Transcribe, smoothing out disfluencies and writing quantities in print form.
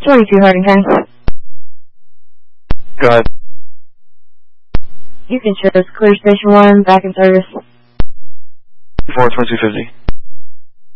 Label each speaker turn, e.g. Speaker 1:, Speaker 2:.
Speaker 1: 22 Harding County.
Speaker 2: Go ahead.
Speaker 1: You can show us clear station 1, back in service.
Speaker 2: 42250.